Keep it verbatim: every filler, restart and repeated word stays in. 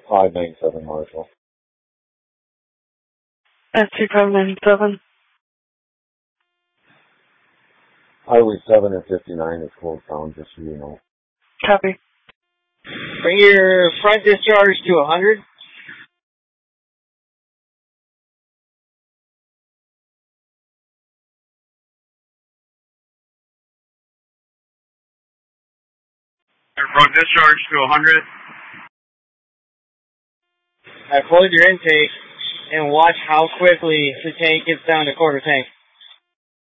five nine seven Marshall. F two five nine seven. Highway seven and fifty-nine is closed down, just so you know. Copy. Bring your front discharge to one hundred. Your front discharge to one hundred. I close your intake and watch how quickly the tank gets down to quarter tank.